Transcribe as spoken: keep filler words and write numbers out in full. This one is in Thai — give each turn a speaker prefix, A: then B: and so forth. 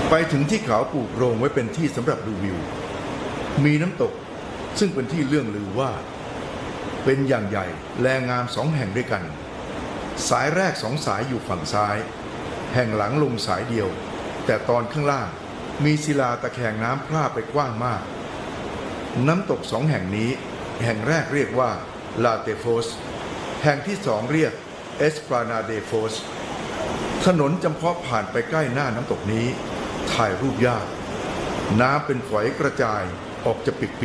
A: ไปถึงที่เขาปลูกโรงไว้เป็นที่สำหรับดูวิวมีน้ำตกซึ่งเป็นที่เรื่องลือว่าเป็นอย่างใหญ่แลงามสองแห่งด้วยกันสายแรกสองสายอยู่ฝั่งซ้ายแห่งหลังลงสายเดียวแต่ตอนข้างล่างมีศิลาตะแคงน้ำพร่าไปกว้างมากน้ำตกสองแห่งนี้แห่งแรกเรียกว่าลาเตโฟสแห่งที่สองเรียกเอสปลานาเดโฟสถนนจำเพาะผ่านไปใกล้หน้าน้ำตกนี้ถ่ายรูปยากน้ำเป็นฝอยกระจายออกจะปิด